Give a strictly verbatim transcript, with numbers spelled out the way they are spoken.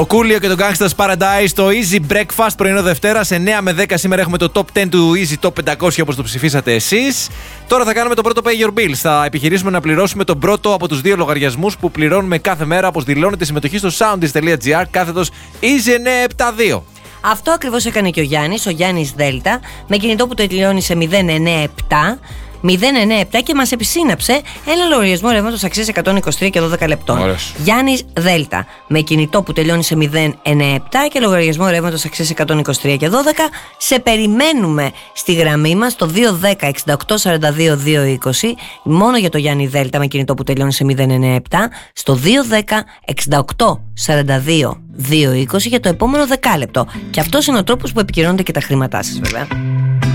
Ο Κούλιο και το Gangsta's Paradise στο Easy Breakfast πρωινό Δευτέρα. εννιά με δέκα σήμερα έχουμε το Top δέκα του Easy Top πεντακόσια όπως το ψηφίσατε εσείς. Τώρα θα κάνουμε το πρώτο Pay Your Bills. Θα επιχειρήσουμε να πληρώσουμε τον πρώτο από τους δύο λογαριασμούς που πληρώνουμε κάθε μέρα, όπως δηλώνεται συμμετοχή στο soundis.gr κάθετος Easy εννιά επτά δύο. Αυτό ακριβώς έκανε και ο Γιάννης, ο Γιάννης Δέλτα, με κινητό που το τελειώνει σε μηδέν εννιά επτά. μηδέν εννιά επτά και μας επισύναψε ένα λογαριασμό ρεύματος αξίας εκατόν είκοσι τρία και δώδεκα λεπτών. Ωραίος. Γιάννης Δέλτα, με κινητό που τελειώνει σε μηδέν εννιά επτά και λογαριασμό ρεύματος αξίας εκατόν είκοσι τρία και δώδεκα. Σε περιμένουμε στη γραμμή μας το δύο δέκα εξήντα οκτώ σαράντα δύο δύο είκοσι, μόνο για το Γιάννη Δέλτα με κινητό που τελειώνει σε μηδέν εννιά επτά, στο δύο δέκα εξήντα οκτώ σαράντα δύο δύο είκοσι για το επόμενο δεκάλεπτο. Και αυτός είναι ο τρόπος που επικοινωνούνται και τα χρήματά σας, βέβαια.